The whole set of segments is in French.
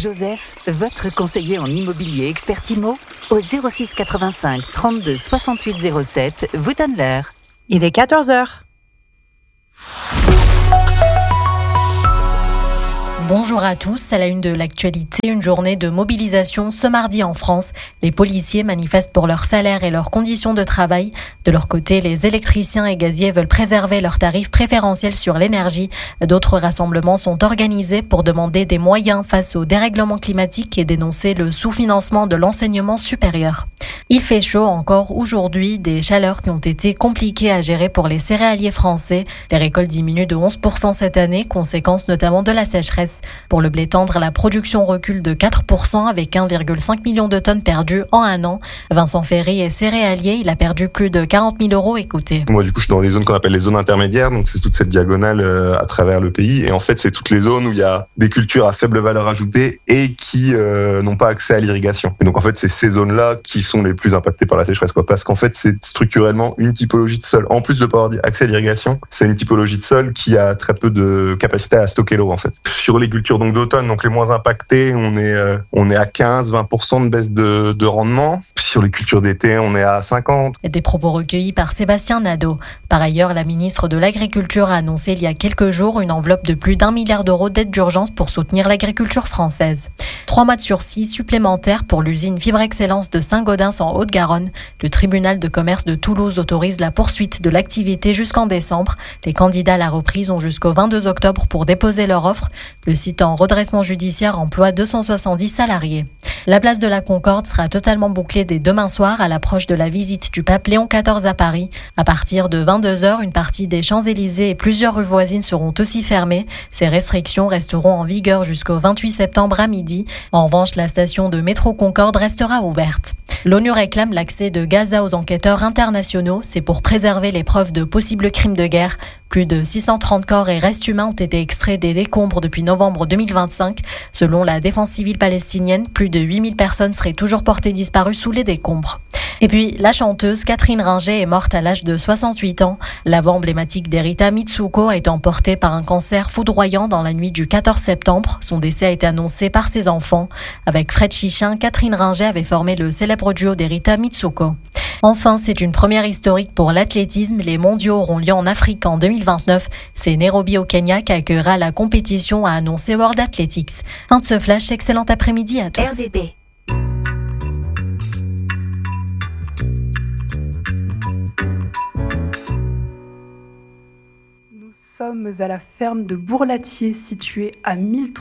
Joseph, votre conseiller en immobilier expert IMO, au 06 85 32 68 07, vous donne l'heure. Il est 14h. Bonjour à tous, à la une de l'actualité, une journée de mobilisation ce mardi en France. Les policiers manifestent pour leur salaire et leurs conditions de travail. De leur côté, les électriciens et gaziers veulent préserver leurs tarifs préférentiels sur l'énergie. D'autres rassemblements sont organisés pour demander des moyens face au dérèglement climatique et dénoncer le sous-financement de l'enseignement supérieur. Il fait chaud encore aujourd'hui, des chaleurs qui ont été compliquées à gérer pour les céréaliers français. Les récoltes diminuent de 11% cette année, conséquence notamment de la sécheresse. Pour le blé tendre, la production recule de 4% avec 1,5 million de tonnes perdues en un an. Vincent Ferry est céréalier, il a perdu plus de 40 000 euros. Écoutez. Moi, du coup, je suis dans les zones qu'on appelle les zones intermédiaires, donc c'est toute cette diagonale à travers le pays. Et en fait, c'est toutes les zones où il y a des cultures à faible valeur ajoutée et qui n'ont pas accès à l'irrigation. Et donc, en fait, c'est ces zones-là qui sont les plus impactées par la sécheresse, parce qu'en fait, c'est structurellement une typologie de sol. En plus de pas avoir accès à l'irrigation, c'est une typologie de sol qui a très peu de capacité à stocker l'eau, en fait. Sur les cultures donc d'automne, donc les moins impactées, on est à 15-20% de baisse de rendement. Sur les cultures d'été, on est à 50%. Des propos recueillis par Sébastien Nadeau. Par ailleurs, la ministre de l'Agriculture a annoncé il y a quelques jours une enveloppe de plus d'1 milliard d'euros d'aide d'urgence pour soutenir l'agriculture française. 3 mois de sursis supplémentaires pour l'usine Fibre Excellence de Saint-Gaudens en Haute-Garonne. Le tribunal de commerce de Toulouse autorise la poursuite de l'activité jusqu'en décembre. Les candidats à la reprise ont jusqu'au 22 octobre pour déposer leur offre. Le site en redressement judiciaire emploie 270 salariés. La place de la Concorde sera totalement bouclée dès demain soir à l'approche de la visite du pape Léon XIV à Paris. À partir de 22h, une partie des Champs-Élysées et plusieurs rues voisines seront aussi fermées. Ces restrictions resteront en vigueur jusqu'au 28 septembre à midi. En revanche, la station de métro Concorde restera ouverte. L'ONU réclame l'accès de Gaza aux enquêteurs internationaux. C'est pour préserver les preuves de possibles crimes de guerre. Plus de 630 corps et restes humains ont été extraits des décombres depuis novembre 2025. Selon la défense civile palestinienne, plus de 8000 personnes seraient toujours portées disparues sous les décombres. Et puis, la chanteuse Catherine Ringer est morte à l'âge de 68 ans. La voix emblématique d'Erita Mitsuko a été emportée par un cancer foudroyant dans la nuit du 14 septembre. Son décès a été annoncé par ses enfants. Avec Fred Chichin, Catherine Ringer avait formé le célèbre duo d'Erita Mitsuko. Enfin, c'est une première historique pour l'athlétisme. Les mondiaux auront lieu en Afrique en 2029. C'est Nairobi au Kenya qui accueillera la compétition, a annoncé World Athletics. Fin de ce flash, excellent après-midi à tous. RDB. Nous sommes à la ferme de Bourlatier, située à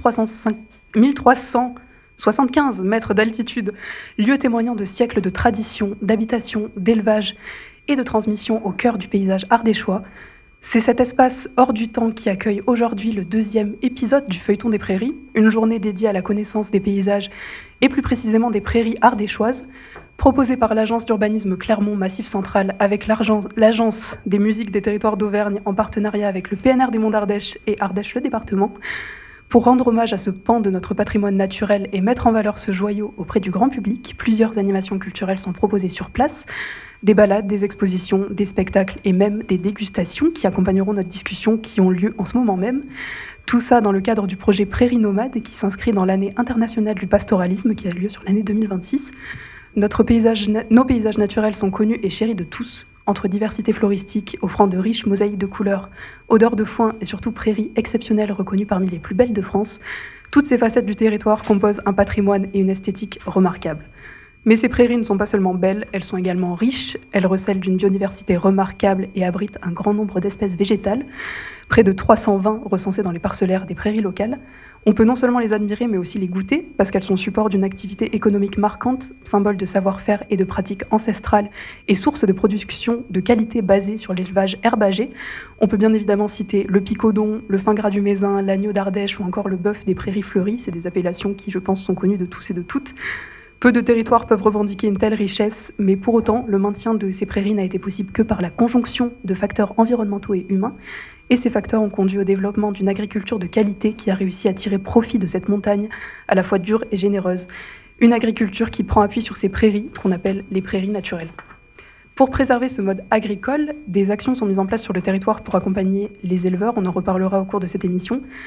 1375 mètres d'altitude, lieu témoignant de siècles de tradition, d'habitation, d'élevage et de transmission au cœur du paysage ardéchois. C'est cet espace hors du temps qui accueille aujourd'hui le 2e épisode du Feuilleton des Prairies, une journée dédiée à la connaissance des paysages et plus précisément des prairies ardéchoises, proposée par l'agence d'urbanisme Clermont Massif Central avec l'agence des musiques des territoires d'Auvergne en partenariat avec le PNR des Monts d'Ardèche et Ardèche le département. Pour rendre hommage à ce pan de notre patrimoine naturel et mettre en valeur ce joyau auprès du grand public, plusieurs animations culturelles sont proposées sur place. Des balades, des expositions, des spectacles et même des dégustations qui accompagneront notre discussion qui ont lieu en ce moment même. Tout ça dans le cadre du projet Prairies Nomades qui s'inscrit dans l'année internationale du pastoralisme qui a lieu sur l'année 2026. Nos paysages naturels sont connus et chéris de tous, entre diversité floristique, offrant de riches mosaïques de couleurs, odeurs de foin et surtout prairies exceptionnelles reconnues parmi les plus belles de France. Toutes ces facettes du territoire composent un patrimoine et une esthétique remarquables. Mais ces prairies ne sont pas seulement belles, elles sont également riches, elles recèlent d'une biodiversité remarquable et abritent un grand nombre d'espèces végétales, près de 320 recensées dans les parcellaires des prairies locales. On peut non seulement les admirer, mais aussi les goûter, parce qu'elles sont support d'une activité économique marquante, symbole de savoir-faire et de pratiques ancestrales, et source de production de qualité basée sur l'élevage herbagé. On peut bien évidemment citer le picodon, le fin gras du Mézin, l'agneau d'Ardèche ou encore le bœuf des prairies fleuries. C'est des appellations qui, je pense, sont connues de tous et de toutes. Peu de territoires peuvent revendiquer une telle richesse, mais pour autant, le maintien de ces prairies n'a été possible que par la conjonction de facteurs environnementaux et humains. Et ces facteurs ont conduit au développement d'une agriculture de qualité qui a réussi à tirer profit de cette montagne, à la fois dure et généreuse. Une agriculture qui prend appui sur ces prairies, qu'on appelle les prairies naturelles. Pour préserver ce mode agricole, des actions sont mises en place sur le territoire pour accompagner les éleveurs, on en reparlera au cours de cette émission.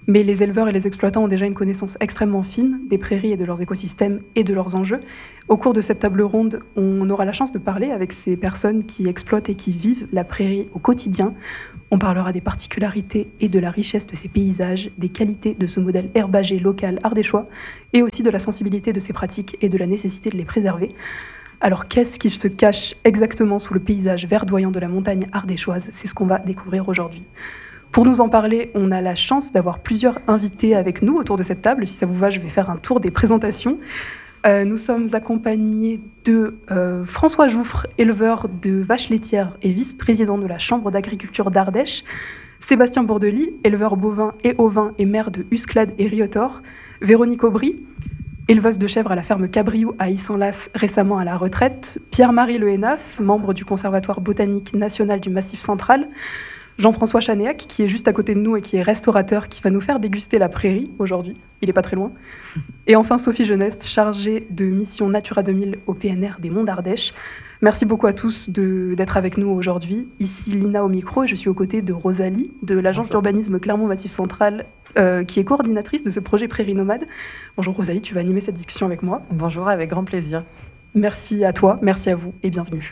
Mais les éleveurs et les exploitants ont déjà une connaissance extrêmement fine des prairies et de leurs écosystèmes et de leurs enjeux. Au cours de cette table ronde, on aura la chance de parler avec ces personnes qui exploitent et qui vivent la prairie au quotidien. On parlera des particularités et de la richesse de ces paysages, des qualités de ce modèle herbager local ardéchois et aussi de la sensibilité de ces pratiques et de la nécessité de les préserver. Alors qu'est-ce qui se cache exactement sous le paysage verdoyant de la montagne ardéchoise ? C'est ce qu'on va découvrir aujourd'hui. Pour nous en parler, on a la chance d'avoir plusieurs invités avec nous autour de cette table. Si ça vous va, je vais faire un tour des présentations. Nous sommes accompagnés de François Jouffre, éleveur de vaches laitières et vice-président de la Chambre d'agriculture d'Ardèche, Sébastien Bourdely, éleveur bovin et ovin et maire de Usclade et Riotor, Véronique Aubry, éleveuse de chèvres à la ferme Cabriou à Issenlas, récemment à la retraite, Pierre-Marie Le Hénaf, membre du Conservatoire botanique national du Massif central, Jean-François Chanéac, qui est juste à côté de nous et qui est restaurateur, qui va nous faire déguster la prairie aujourd'hui. Il n'est pas très loin. Et enfin, Sophie Jeunesse, chargée de mission Natura 2000 au PNR des Monts d'Ardèche. Merci beaucoup à tous d'être avec nous aujourd'hui. Ici Lina au micro et je suis aux côtés de Rosalie, de l'agence d'urbanisme Clermont-Massif central, qui est coordinatrice de ce projet Prairie Nomade. Bonjour Rosalie, tu vas animer cette discussion avec moi. Bonjour, avec grand plaisir. Merci à toi, merci à vous et bienvenue.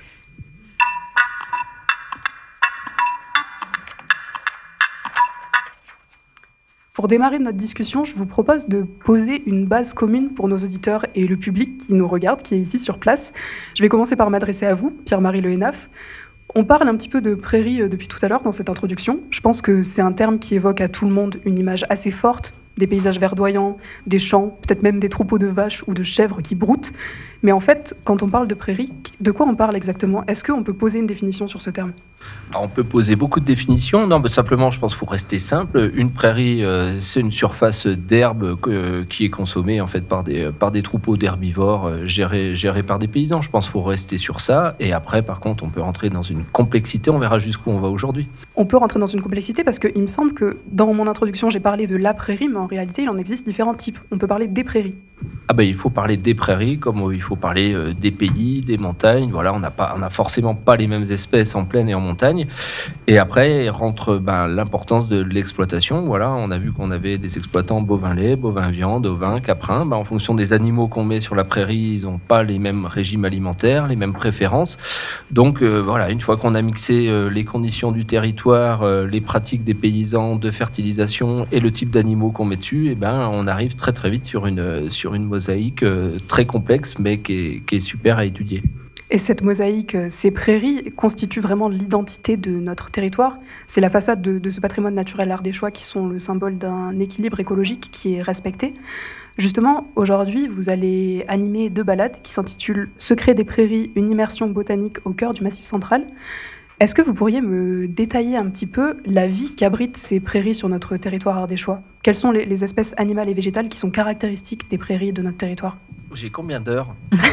Pour démarrer notre discussion, je vous propose de poser une base commune pour nos auditeurs et le public qui nous regarde, qui est ici sur place. Je vais commencer par m'adresser à vous, Pierre-Marie Le Hénaf. On parle un petit peu de prairie depuis tout à l'heure dans cette introduction. Je pense que c'est un terme qui évoque à tout le monde une image assez forte, des paysages verdoyants, des champs, peut-être même des troupeaux de vaches ou de chèvres qui broutent. Mais en fait, quand on parle de prairie, de quoi on parle exactement ? Est-ce qu'on peut poser une définition sur ce terme ? Alors, on peut poser beaucoup de définitions. Non, mais simplement, je pense qu'il faut rester simple. Une prairie, c'est une surface d'herbe qui est consommée en fait par des troupeaux d'herbivores gérés par des paysans. Je pense qu'il faut rester sur ça. Et après, par contre, on peut rentrer dans une complexité. On verra jusqu'où on va aujourd'hui. On peut rentrer dans une complexité parce qu'il me semble que dans mon introduction, j'ai parlé de la prairie, mais en réalité, il en existe différents types. On peut parler des prairies. Ah ben, il faut parler des prairies, comme il faut parler des pays, des montagnes. Voilà, on n'a forcément pas les mêmes espèces en plaine et en montagne. Et après rentre l'importance de l'exploitation. Voilà, on a vu qu'on avait des exploitants bovins-lait, bovins-viande, ovins, caprins. En fonction des animaux qu'on met sur la prairie, ils n'ont pas les mêmes régimes alimentaires, les mêmes préférences. Donc voilà, une fois qu'on a mixé les conditions du territoire, les pratiques des paysans de fertilisation et le type d'animaux qu'on met dessus, on arrive très très vite sur une mosaïque très complexe, mais qui est super à étudier. Et cette mosaïque, ces prairies, constituent vraiment l'identité de notre territoire. C'est la façade de ce patrimoine naturel ardéchois qui sont le symbole d'un équilibre écologique qui est respecté. Justement, aujourd'hui, vous allez animer 2 balades qui s'intitulent « Secret des prairies, une immersion botanique au cœur du Massif central ». Est-ce que vous pourriez me détailler un petit peu la vie qu'abritent ces prairies sur notre territoire ardéchois ? Quelles sont les espèces animales et végétales qui sont caractéristiques des prairies de notre territoire ? J'ai combien d'heures ?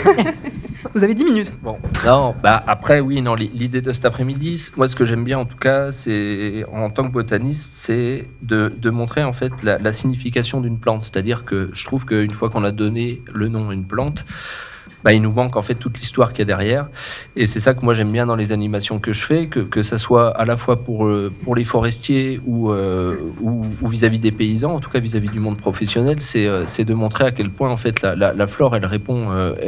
Vous avez 10 minutes. Bon, non, après, oui, non, l'idée de cet après-midi, moi, ce que j'aime bien, en tout cas, c'est, en tant que botaniste, c'est de montrer, en fait, la signification d'une plante. C'est-à-dire que je trouve qu'une fois qu'on a donné le nom à une plante, il nous manque en fait toute l'histoire qu'il y a derrière. Et c'est ça que moi j'aime bien dans les animations que je fais, que ça soit à la fois pour les forestiers ou vis-à-vis des paysans, en tout cas vis-à-vis du monde professionnel, c'est de montrer à quel point en fait la flore elle répond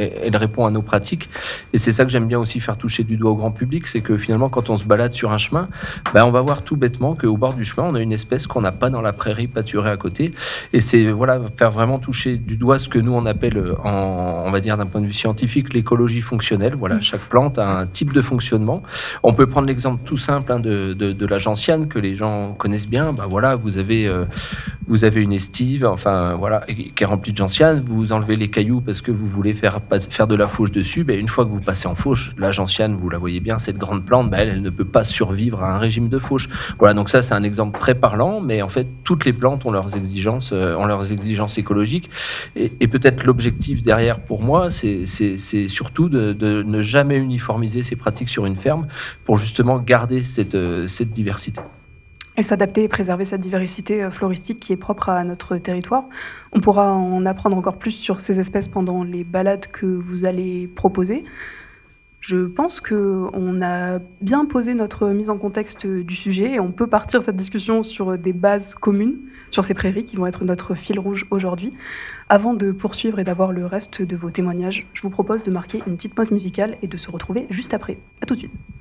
à nos pratiques. Et c'est ça que j'aime bien aussi faire toucher du doigt au grand public, c'est que finalement quand on se balade sur un chemin, on va voir tout bêtement qu'au bord du chemin on a une espèce qu'on n'a pas dans la prairie pâturée à côté. Et c'est faire vraiment toucher du doigt ce que nous on appelle on va dire d'un point de vue scientifique, l'écologie fonctionnelle. Voilà, chaque plante a un type de fonctionnement. On peut prendre l'exemple tout simple de la gentiane que les gens connaissent bien. Voilà, vous avez une estive, qui est remplie de gentiane. Vous enlevez les cailloux parce que vous voulez faire de la fauche dessus. Une fois que vous passez en fauche, la gentiane, vous la voyez bien, cette grande plante, elle ne peut pas survivre à un régime de fauche. Voilà, donc ça c'est un exemple très parlant. Mais en fait, toutes les plantes ont leurs exigences écologiques. Et peut-être l'objectif derrière pour moi, c'est surtout de ne jamais uniformiser ces pratiques sur une ferme pour justement garder cette diversité. Et s'adapter et préserver cette diversité floristique qui est propre à notre territoire. On pourra en apprendre encore plus sur ces espèces pendant les balades que vous allez proposer. Je pense qu'on a bien posé notre mise en contexte du sujet et on peut partir cette discussion sur des bases communes, sur ces prairies qui vont être notre fil rouge aujourd'hui. Avant de poursuivre et d'avoir le reste de vos témoignages, je vous propose de marquer une petite pause musicale et de se retrouver juste après. À tout de suite.